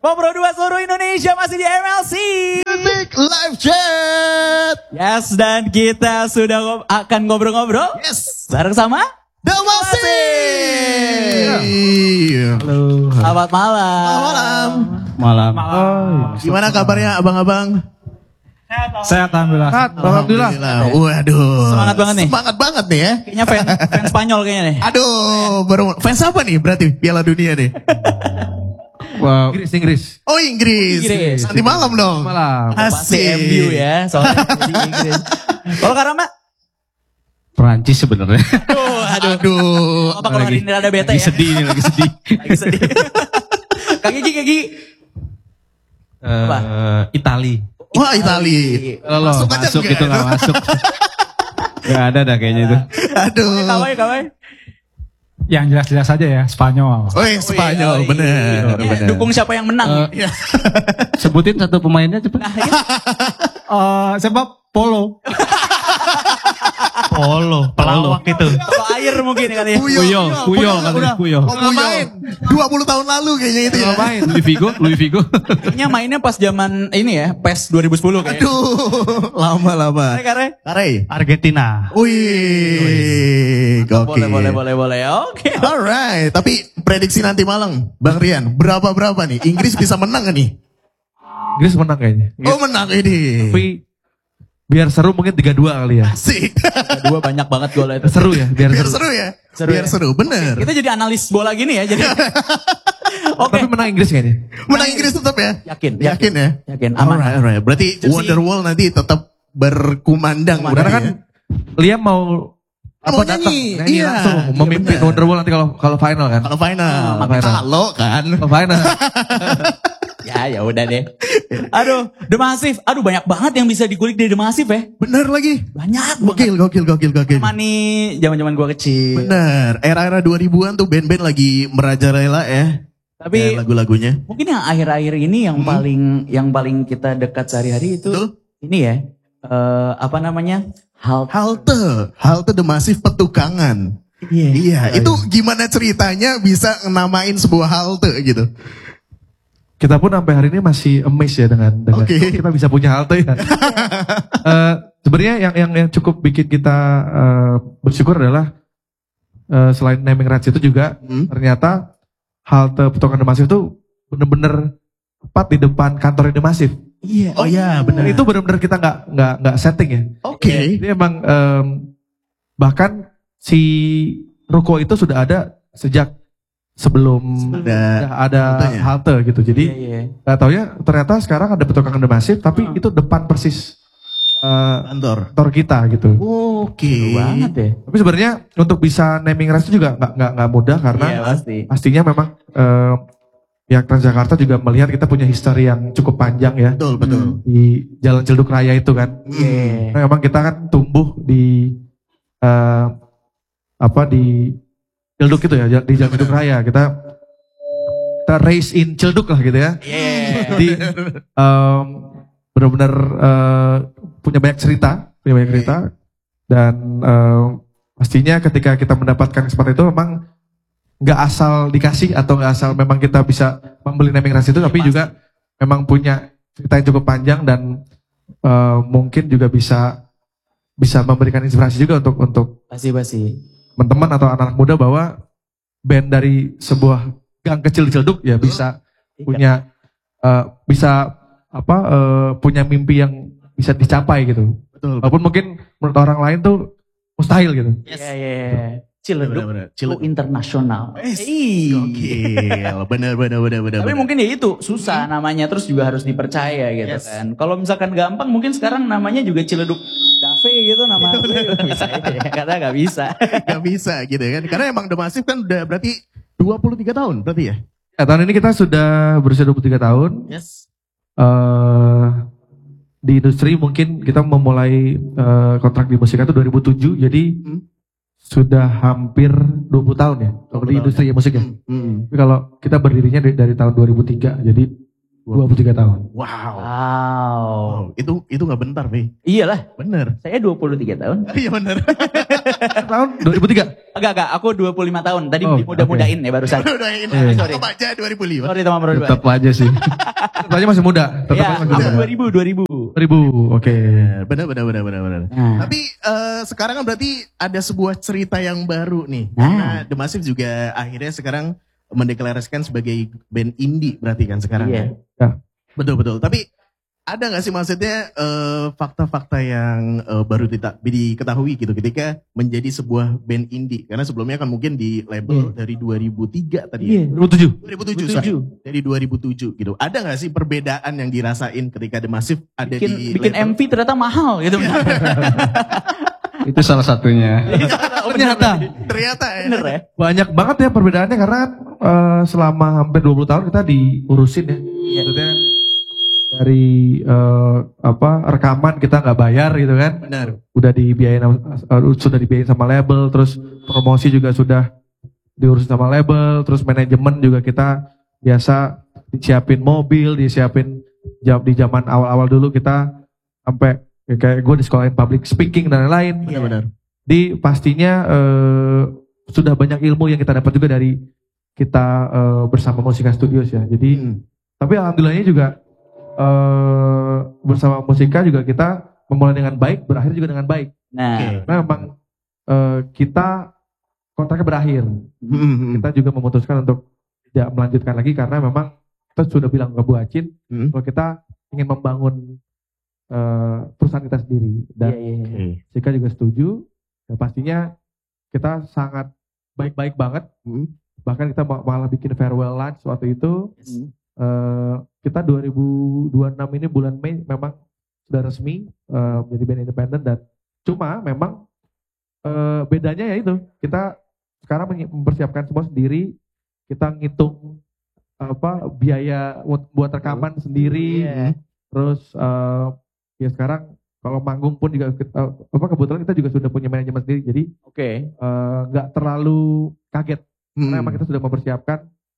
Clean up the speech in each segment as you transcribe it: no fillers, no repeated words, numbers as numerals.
Ngobrol dua seluruh Indonesia masih di MLC Music Live Chat. Yes, dan kita sudah akan ngobrol-ngobrol. Yes. Bareng sama The Masih. Halo. Selamat malam. Malam. Oh, Gimana kabarnya abang-abang? sehat alhamdulillah. Alhamdulillah. Waduh. Semangat banget nih. Semangat banget nih ya. Kayaknya fans Spanyol kayaknya nih. Aduh, baru fans apa nih berarti Piala Dunia nih? Wow. Inggris. Oh Inggris. Inggris. Nanti malam dong. Malam. Pasti Asik. MU ya, soalnya di Inggris. Kalau Karama? Perancis sebenarnya. Aduh. Apa kalau hari ini rada bete Lagi ya? sedih nih, lagi sedih. Lagi sedih. Kak Gigi. Apa? Itali. Wah Itali. Kalau Masuk aja masuk enggak? itu nggak masuk. Gak ada dah kayaknya itu. Aduh. Kawai. Yang jelas-jelas aja ya, Spanyol. Oh Spanyol, bener. Ini dukung siapa yang menang? Sebutin satu pemainnya cepet. Siapa? Polo. Pelawak itu. Kalau air mungkin kali ya. Puyol katanya Puyol. Oh main 20 tahun lalu kayaknya itu ya. Main Louis Figo. Kayaknya mainnya pas zaman ini ya, PES 2010 kayaknya. Aduh, lama. Kare. Argentina. Wih, gokil. Boleh. Oke. Alright, tapi prediksi nanti malam, Bang Rian, berapa nih? Inggris bisa menang gak nih? Inggris menang kayaknya. Oh menang ini. Tapi biar seru mungkin 3-2 kali ya. Asik. Dua banyak banget gol itu. Seru ya, biar Biar seru. seru ya. Seru Biar ya? seru, bener. Kita jadi analis bola gini ya, jadi. Oke. Tapi menang Inggris kayaknya. Menang Inggris tetap ya? Yakin ya? Yakin, aman. Alright. Berarti Wonderwall nanti tetap berkumandang. Karena kan Liam mau Mau datang nyanyi, iya. langsung Iya, memimpin benar. Wonderwall nanti kalau final kan. Kalau final. final. Kalau kan. Kalau final. Ya udah deh. Aduh, The Massive. Aduh, banyak banget yang bisa dikulik dari The Massive ya. Bener lagi. Banyak banget. Gokil. Sama nih zaman-zaman gua kecil. Bener. Era-era 2000-an tuh band-band lagi merajalela ya. Tapi lagu-lagunya. mungkin yang akhir-akhir ini yang paling kita dekat sehari-hari itu Betul. ini ya. Apa namanya? Halte The Massive Petukangan. Iya, itu gimana ceritanya bisa namain sebuah halte gitu? Kita pun sampai hari ini masih amazed ya dengan Oke. kok kita bisa punya halte ya. Sebenarnya yang cukup bikin kita bersyukur adalah selain naming rights itu juga ternyata halte Petukangan The Massive itu bener-bener tepat di depan kantor The Massive. Iya. Oh iya, benar. Itu benar-benar kita nggak setting ya. Oke. Jadi emang bahkan si ruko itu sudah ada sejak sebelum ada halte gitu. Jadi nggak taunya ternyata sekarang ada Petukangan The Massive, tapi itu depan persis kantor kita gitu. Oke. Seru banget ya. Tapi sebenarnya untuk bisa naming rights itu juga nggak mudah karena pastinya memang pihak Transjakarta juga melihat kita punya history yang cukup panjang ya. Betul. Di Jalan Ciledug Raya itu kan. Nah, memang kita kan tumbuh di di Ciledug itu ya, di Jalan Ciledug Raya. Kita raise in Ciledug lah gitu ya. Jadi benar-benar punya banyak cerita dan pastinya ketika kita mendapatkan kesempatan itu memang nggak asal dikasih atau nggak asal memang kita bisa membeli naming rights itu, tapi juga memang punya cerita yang cukup panjang dan mungkin juga bisa memberikan inspirasi juga untuk Pasti. teman-teman atau anak-anak muda bahwa band dari sebuah gang kecil di Ciledug ya bisa punya punya mimpi yang bisa dicapai gitu. Betul. Walaupun mungkin menurut orang lain tuh mustahil gitu. Iya. Ciledug Ciledug internasional. Gokil. Bener. Tapi mungkin ya itu susah namanya, terus juga harus dipercaya gitu kan. Kalau misalkan gampang mungkin sekarang namanya juga Ciledug Cafe gitu nama gue bisa ya. Kata gak bisa. Gak bisa gitu kan. Karena emang The Massive kan udah berarti 23 tahun berarti ya? Tahun ini kita sudah berusia 23 tahun. Yes. Di industri mungkin kita memulai kontrak di musik itu 2007, jadi sudah hampir 20 tahun ya kalau di industri musik ya. Tapi kalau kita berdirinya dari tahun 2003, jadi 23 tahun. Wow. Wow. Itu gak bentar, Be. Iyalah, Bener. saya 23 tahun. Iya bener. Tahun 2003. Enggak, aku 25 tahun. Tadi Oh, mudah-mudahin ya barusan. Udah ini. Sorry. Tetap aja 2005. Sorry teman bro. Tetap aja sih. Tetap aja masih muda. Tetap Ya, aja masih muda. aku 2000. 2000, oke. Bener. Nah. Tapi sekarang kan berarti ada sebuah cerita yang baru nih. Nah. Karena The Massive juga akhirnya sekarang mendeklarasikan sebagai band indie berarti kan sekarang. Iya. Ya. Betul. Tapi ada gak sih maksudnya fakta-fakta yang baru diketahui gitu ketika menjadi sebuah band indie? Karena sebelumnya kan mungkin di label dari 2003 tadi ya. 2007. 2007, sorry. Dari 2007 gitu. Ada gak sih perbedaan yang dirasain ketika The Massive ada di Bikin label? MV ternyata mahal gitu. Itu salah satunya. Ternyata ya. Bener ya? Banyak banget ya perbedaannya karena selama hampir 20 tahun kita diurusin ya. Maksudnya dari rekaman kita nggak bayar gitu kan. Benar. Sudah dibiayain sama label, terus promosi juga sudah diurus sama label, terus manajemen juga kita biasa disiapin mobil, disiapin di zaman awal-awal dulu kita sampai kayak gue di sekolahin public speaking dan lain-lain. Benar. Di pastinya sudah banyak ilmu yang kita dapat juga dari kita bersama Musika Studios ya. Jadi tapi alhamdulillahnya juga bersama Musika juga kita memulai dengan baik, berakhir juga dengan baik. Nah, Karena memang kita kontraknya berakhir. Kita juga memutuskan untuk tidak melanjutkan lagi karena memang kita sudah bilang ke Bu Acin kalau kita ingin membangun perusahaan kita sendiri dan Musika juga setuju. Dan pastinya kita sangat baik-baik banget. Bahkan kita malah bikin farewell lunch waktu itu. Kita 2026 ini bulan Mei memang sudah resmi menjadi band independen dan cuma memang bedanya ya itu kita sekarang mempersiapkan semua sendiri, kita ngitung biaya buat rekaman sendiri, terus ya sekarang kalau manggung pun juga kebetulan kita juga sudah punya manajemen sendiri, jadi nggak terlalu kaget karena memang kita sudah mempersiapkan.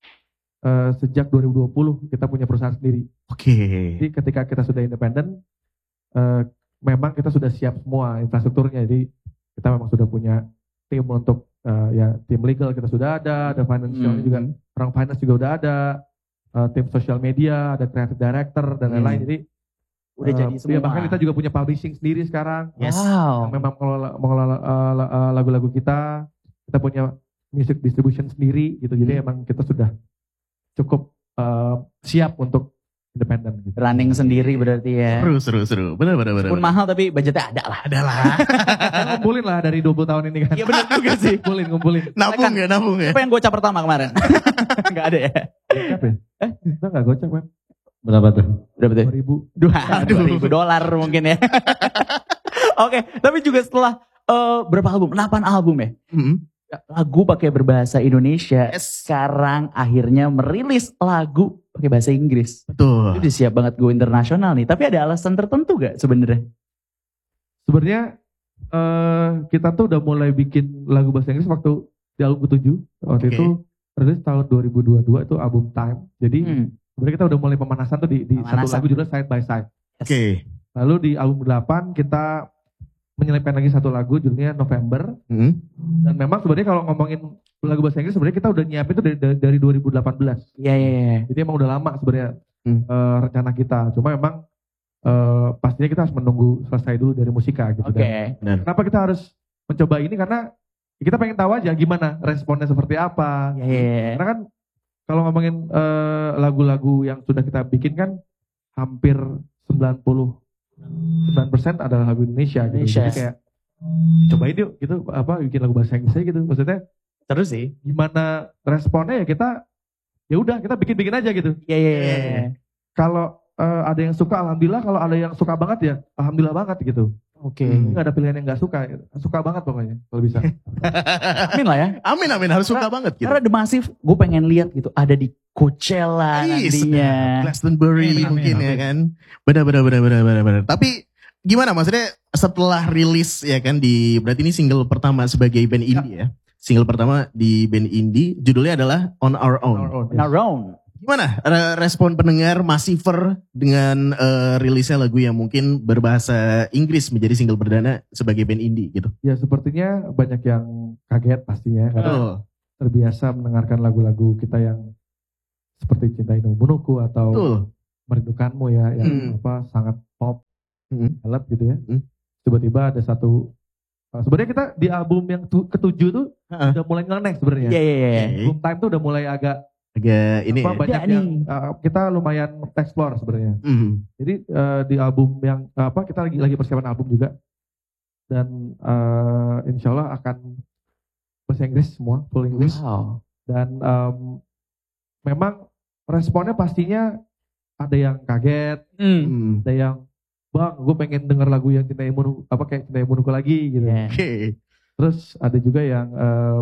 Sejak 2020 kita punya perusahaan sendiri. Jadi ketika kita sudah independen, memang kita sudah siap semua infrastrukturnya. Jadi kita memang sudah punya tim untuk tim legal kita sudah ada financial juga, orang finance juga udah ada, tim social media, ada creative director dan lain-lain. Jadi udah jadi semua. Bahkan kita juga punya publishing sendiri sekarang. Wow. Memang mengelola lagu-lagu kita punya music distribution sendiri gitu. Jadi emang kita sudah cukup siap untuk independen gitu. Running sendiri berarti ya. Seru. Benar. Pun mahal tapi budgetnya ada lah. Ngumpulin lah dari 20 tahun ini kan. Iya benar juga sih. Ngumpulin. Nabung ya. Apa yang gocap pertama kemarin? Enggak ada ya? Gocap ya? Kita gak gocap kan? Berapa tuh? Berapa tuh? 2000. $2,000 mungkin ya. Oke, tapi juga setelah berapa album? 8 album ya? Lagu pakai berbahasa Indonesia. Sekarang akhirnya merilis lagu pakai bahasa Inggris. Betul. Itu udah siap banget go internasional nih. Tapi ada alasan tertentu gak sebenarnya? Sebenarnya kita tuh udah mulai bikin lagu bahasa Inggris waktu di album ke-7. Waktu itu rilis tahun 2022 itu album Time. Jadi sebenarnya kita udah mulai pemanasan tuh di satu lagu judulnya Side by Side. Lalu di album 8 kita menyelipkan lagi satu lagu judulnya November. Dan memang sebenarnya kalau ngomongin lagu bahasa Inggris sebenarnya kita udah nyiapin itu dari 2018. Iya. Jadi emang udah lama sebenarnya rencana kita. Cuma memang pastinya kita harus menunggu selesai dulu dari Musika gitu. Dan kenapa kita harus mencoba ini karena kita pengen tahu aja gimana responnya seperti apa. Karena kan kalau ngomongin lagu-lagu yang sudah kita bikin kan hampir 9% adalah lagu Indonesia gitu. Jadi kayak cobain yuk gitu bikin lagu bahasa Inggris aja gitu. Maksudnya terus sih gimana responnya ya kita bikin aja gitu. Iya. Kalau ada yang suka alhamdulillah, kalau ada yang suka banget ya alhamdulillah banget gitu. Nggak ada pilihan yang nggak suka banget pokoknya kalau bisa. Amin lah ya. Amin harus suka banget gitu. Karena The Massive gue pengen lihat gitu ada di Coachella nantinya. Glastonbury mungkin ya kan. Benar. Tapi gimana maksudnya setelah rilis ya kan berarti ini single pertama sebagai band indie ya. Single pertama di band indie judulnya adalah On Our Own. Gimana respon pendengar Massiver dengan rilisnya lagu yang mungkin berbahasa Inggris menjadi single perdana sebagai band indie gitu? Ya sepertinya banyak yang kaget pastinya karena Betul. terbiasa mendengarkan lagu-lagu kita yang seperti Cintai Numunuku atau Betul. Merindukanmu ya yang sangat pop, ballad gitu ya. Tiba-tiba ada satu sebenarnya kita di album yang ketujuh tuh udah mulai nyeleneh sebenarnya. Iya. Boom Time tuh udah mulai agak ini banyak yang kita lumayan explore sebenarnya. Jadi di album yang kita lagi persiapan album juga dan insya Allah akan bahasa Inggris semua, full English. Wow. Dan memang responnya pastinya ada yang kaget, ada yang bang, gue pengen denger lagu yang Cintai Numunuku, kayak Cintai Numunuku lagi gitu. Terus ada juga yang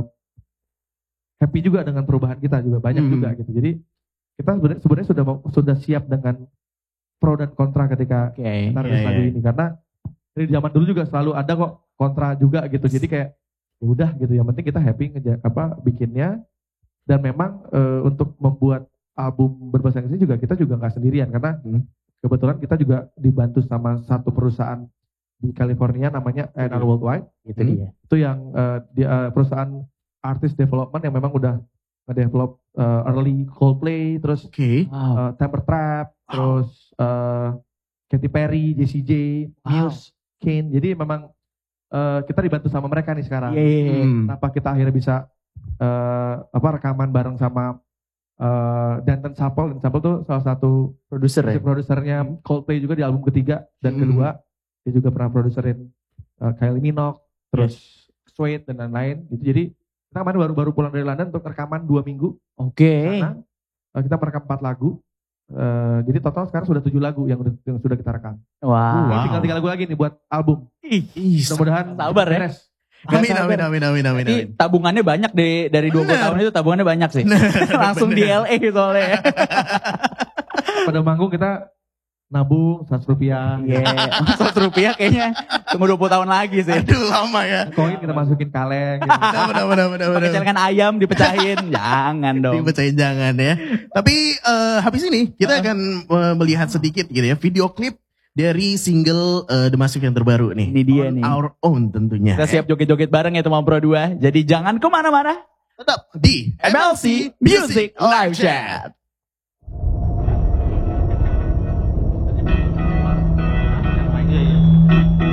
happy juga dengan perubahan kita juga banyak juga gitu. Jadi kita sebenarnya sudah siap dengan pro dan kontra ketika kita rilis lagu ini karena dari zaman dulu juga selalu ada kok kontra juga gitu. Jadi kayak ya udah gitu. Yang penting kita happy bikinnya dan memang untuk membuat album berbahasa Inggris juga kita juga nggak sendirian karena kebetulan kita juga dibantu sama satu perusahaan di California namanya A&R Worldwide. Gitu dia. Itu yang perusahaan artist development yang memang udah nge-develop early Coldplay, terus Temper Trap, terus Katy Perry, Jessie J, Muse, Kane. Jadi memang kita dibantu sama mereka nih sekarang. Kenapa kita akhirnya bisa rekaman bareng sama Danton Sapple. Dan Sapple tuh salah satu produsernya Coldplay juga di album ketiga dan kedua. Dia juga pernah produserin Kylie Minogue, terus Suede dan lain-lain gitu. Jadi kita kemarin baru pulang dari London untuk rekaman 2 minggu. Karena kita merekam 4 lagu. Jadi total sekarang sudah 7 lagu yang sudah kita rekam. Wow. Tinggal 3 lagu lagi nih buat album. Mudah-mudahan sabar ya. Amin. Tabungannya banyak dari 20 tahun itu tabungannya banyak sih. Langsung di LA soalnya. Pada manggung kita nabung 100 rupiah. 100 rupiah kayaknya tunggu 20 tahun lagi sih. Aduh lama ya. Koin kita masukin kaleng gitu. Benar. Pakai celengan ayam dipecahin. Jangan dong. Dipecahin jangan ya. Tapi habis ini kita akan melihat sedikit gitu ya video klip dari single The Massive yang terbaru nih. Ini dia nih. Our Own tentunya. Kita siap joget-joget bareng ya teman Pro 2. Jadi jangan kemana-mana. Tetap di MLC Music Live Chat.